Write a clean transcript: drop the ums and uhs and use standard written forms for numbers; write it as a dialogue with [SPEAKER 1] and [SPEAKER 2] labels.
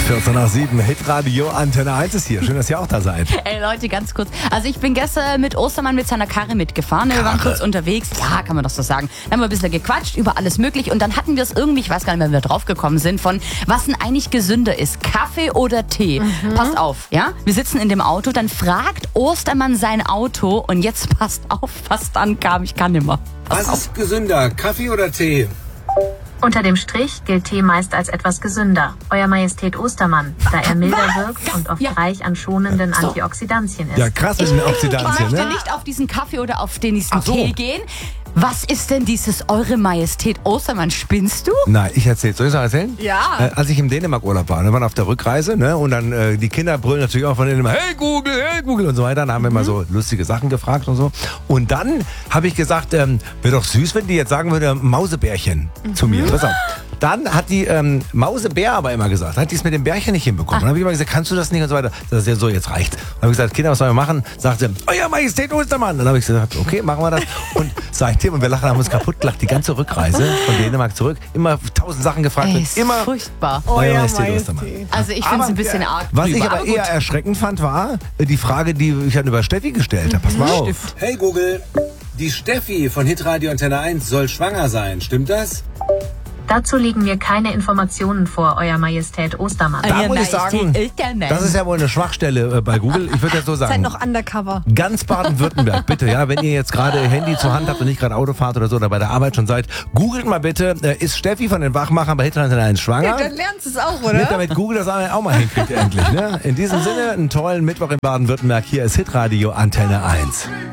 [SPEAKER 1] 7:14, Hitradio Antenne 1 ist hier. Schön, dass ihr auch da seid.
[SPEAKER 2] Ey Leute, ganz kurz. Also ich bin gestern mit Ostermann mit seiner Karre mitgefahren. Wir waren kurz unterwegs. Ja, kann man doch so sagen. Dann haben wir ein bisschen gequatscht über alles mögliche. Und dann hatten wir es irgendwie, ich weiß gar nicht mehr, wie wir drauf gekommen sind, von was denn eigentlich gesünder ist. Kaffee oder Tee? Passt auf, ja? Wir sitzen in dem Auto, dann fragt Ostermann sein Auto und jetzt passt auf, was dann kam. Ich kann nimmer.
[SPEAKER 3] Was ist gesünder, Kaffee oder Tee?
[SPEAKER 4] Unter dem Strich gilt Tee meist als etwas gesünder. Euer Majestät Ostermann, da er milder wirkt und oft reich an schonenden Antioxidantien ist.
[SPEAKER 1] Ja, krass mit den
[SPEAKER 2] Ich
[SPEAKER 1] Oxidantien,
[SPEAKER 2] möchte
[SPEAKER 1] ne?
[SPEAKER 2] nicht auf diesen Kaffee oder auf den diesen
[SPEAKER 1] Ach so.
[SPEAKER 2] Tee gehen. Was ist denn dieses Eure Majestät Ostermann? Spinnst du?
[SPEAKER 1] Nein, ich erzähle. Soll ich es erzählen?
[SPEAKER 2] Ja.
[SPEAKER 1] Als ich im Dänemark-Urlaub war, wir waren auf der Rückreise, ne? Und dann die Kinder brüllen natürlich auch von denen immer, hey Google und so weiter. Dann haben wir immer so lustige Sachen gefragt und so. Und dann habe ich gesagt, wäre doch süß, wenn die jetzt sagen würde, Mausebärchen zu mir. Pass auf. Dann hat die Mausebär aber immer gesagt, hat die es mit dem Bärchen nicht hinbekommen. Dann habe ich immer gesagt, kannst du das nicht und so weiter. Das ist ja so, jetzt reicht. Dann habe ich gesagt, Kinder, was sollen wir machen? Sagte, Euer Majestät Ostermann. Dann habe ich gesagt, okay, machen wir das. Und seitdem, und wir lachen, haben uns kaputt gelacht, die ganze Rückreise von Dänemark zurück. Immer 1000 Sachen gefragt.
[SPEAKER 2] Ey,
[SPEAKER 1] Und
[SPEAKER 2] ist
[SPEAKER 1] immer
[SPEAKER 2] furchtbar.
[SPEAKER 1] Euer Majestät Ostermann.
[SPEAKER 2] Also ich finde es ein bisschen arg.
[SPEAKER 1] Was ich
[SPEAKER 2] drüber.
[SPEAKER 1] aber eher erschreckend fand, war die Frage, die ich dann über Steffi gestellt habe. Pass mal auf.
[SPEAKER 3] Hey Google, die Steffi von Hitradio Antenne 1 soll schwanger sein, stimmt das?
[SPEAKER 4] Dazu liegen mir keine Informationen vor, Euer Majestät Ostermann.
[SPEAKER 1] Da
[SPEAKER 2] Euer
[SPEAKER 1] muss ich
[SPEAKER 2] Majestät
[SPEAKER 1] sagen,
[SPEAKER 2] Ostermann.
[SPEAKER 1] das ist ja wohl eine Schwachstelle bei Google. Ich würde das so
[SPEAKER 5] Seid
[SPEAKER 1] sagen.
[SPEAKER 5] noch undercover.
[SPEAKER 1] Ganz Baden-Württemberg, bitte, ja, wenn ihr jetzt gerade Handy zur Hand habt und nicht gerade Auto fahrt oder so oder bei der Arbeit schon seid, googelt mal bitte, ist Steffi von den Wachmachern bei Hitradio Antenne 1 schwanger?
[SPEAKER 5] Dann lernst du es auch,
[SPEAKER 1] Mit,
[SPEAKER 5] oder?
[SPEAKER 1] damit Google das auch mal hinkriegt endlich. Ne? In diesem Sinne, einen tollen Mittwoch in Baden-Württemberg. Hier ist Hitradio Antenne 1.